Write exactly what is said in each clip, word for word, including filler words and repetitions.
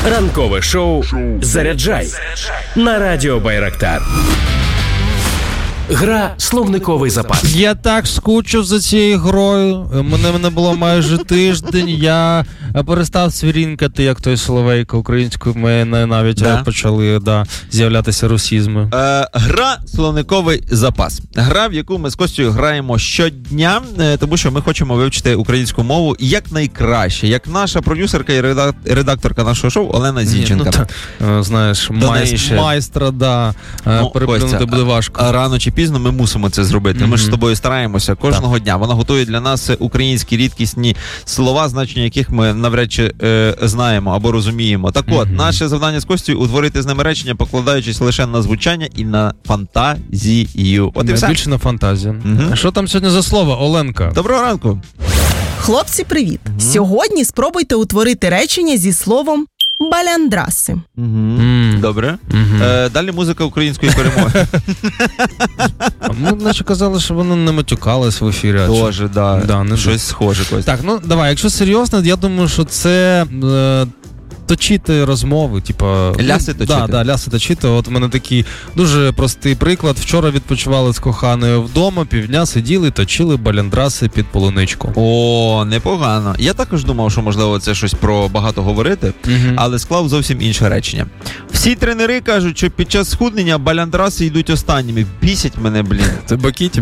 Ранкове шоу «Заряджай» на радіо Байрактар. Гра «Словниковий запас». Я так скучив за цією грою. Мене не було майже тиждень. Я перестав свірінкати, як той Соловейко українською. Ми навіть да. почали да, з'являтися русізми. Е, гра «Словниковий запас». Гра, в яку ми з Костю граємо щодня, тому що ми хочемо вивчити українську мову якнайкраще. Як наша продюсерка і редакторка нашого шоу Олена Зінченка. Ні, ну, та, знаєш, майстра, майстра, да. Ну, переплюнути буде важко. Рано чи пізно ми мусимо це зробити. Mm-hmm. Ми ж з тобою стараємося кожного так. дня. Вона готує для нас українські рідкісні слова, значення яких ми навряд чи е, знаємо або розуміємо. Так от, mm-hmm. наше завдання з Костю утворити з ними речення, покладаючись лише на звучання і на фантазію. От і все. Більше на фантазію. Mm-hmm. А що там сьогодні за слово, Оленка? Доброго ранку. Хлопці, привіт. Mm-hmm. Сьогодні спробуйте утворити речення зі словом баляндраси. Угу. Mm. Добре. Mm-hmm. Е, далі музика української перемоги. Ми наче казали, що вони не матюкались в ефірі. Тоже, да. да не щось схоже. Так, ну давай, якщо серйозно, я думаю, що це... Е, точити розмови, типа... Ляси точити. Да, да, ляси точити. От у мене такий дуже простий приклад. Вчора відпочивали з коханою вдома, півдня сиділи, точили баляндраси під полуничку. О, непогано. Я також думав, що, можливо, це щось про багато говорити, угу. але склав зовсім інше речення. Всі тренери кажуть, що під час схуднення баляндраси йдуть останніми. Бісять мене, блін. Це бакіті.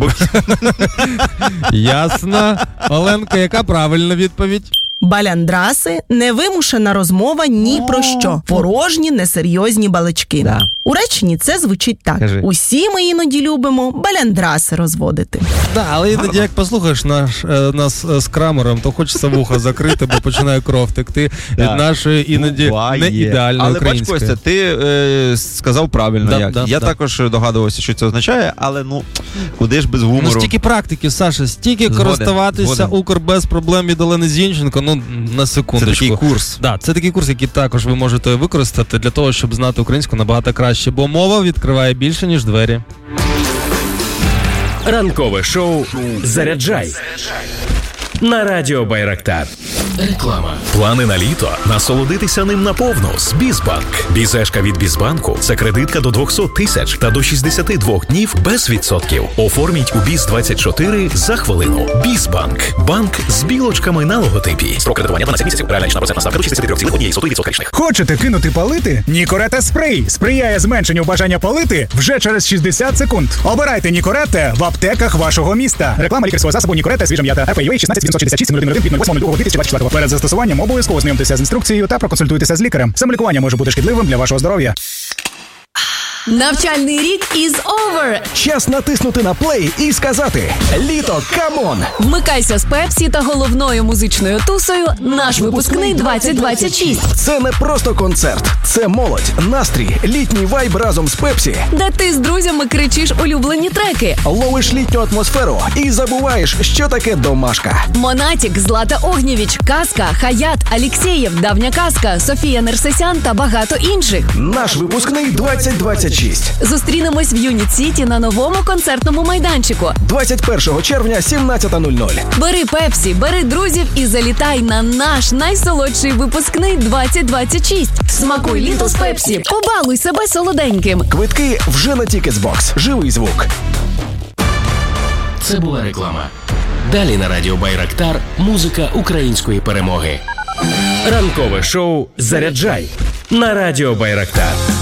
Ясно. Оленка, яка правильна відповідь? Баляндраси – невимушена розмова ні про що. Порожні, несерйозні балачки. Да. У реченні це звучить так. Кажи. Усі ми іноді любимо баляндраси розводити. Да, але іноді, як послухаєш наш, нас з Крамером, то хочеться вуха закрити, бо починає кров текти да. від нашої іноді Буває. не ідеальної але української. Але бач, Костя, ти е, сказав правильно. Да, як. да, Я да. також догадувався, що це означає, але ну, куди ж без гумору. Ну, стільки практики, Саша, стільки Згоден. користуватися Згоден. Укр без проблем від Олени Зінченко, ну, на секундочку. Це такий курс. Да, це такий курс, який також ви можете використати для того, щоб знати українську набагато краще, бо мова відкриває більше, ніж двері. Ранкове шоу «Заряджай» на радіо Байрактар. Реклама. Плани на літо? Насолодитися ним наповну з Бізбанк. Бізешка від Бізбанку – це кредитка до двісті тисяч та до шістдесят два днів без відсотків. Оформіть у Біз двадцять чотири за хвилину. Бізбанк. Банк з білочками на логотипі. Строк кредитування дванадцять місяців. Реальна річна процентна ставка до шістдесят три цілих одна сотих відсотка річних. Хочете кинути палити? Нікоретте спрей сприяє зменшенню бажання палити вже через шістдесят секунд. Обирайте Нікоретте в аптеках вашого міста. Реклама лікарського засобу Нікоретте свіжа м'ята. еф ей ю ей шістнадцять дев'ятсот шістдесят шість сім нуль один від восьмого лютого дві тисячі двадцять четвертого. Перед застосуванням обов'язково знайомтеся з інструкцією та проконсультуйтеся з лікарем. Самолікування може бути шкідливим для вашого здоров'я. Навчальний рік is over! Час натиснути на плей і сказати «Літо, камон!». Вмикайся з Пепсі та головною музичною тусою «Наш випускний двадцять двадцять шість». Це не просто концерт, це молодь, настрій, літній вайб разом з Пепсі. Де ти з друзями кричиш улюблені треки. Ловиш літню атмосферу і забуваєш, що таке домашка. Монатік, Злата Огнєвіч, Казка, Хаят, Алєксєєв, Давня Казка, Софія Нерсесян та багато інших. Наш випускний двадцять двадцять шість. Зустрінемось в Юніт-Сіті на новому концертному майданчику. двадцять першого червня, сімнадцята нуль нуль. Бери Пепсі, бери друзів і залітай на наш найсолодший випускний двадцять двадцять шість. Смакуй літо з Пепсі. Побалуй себе солоденьким. Квитки вже на Тікетсбокс. Живий звук. Це була реклама. Далі на радіо Байрактар музика української перемоги. Ранкове шоу «Заряджай» на радіо Байрактар.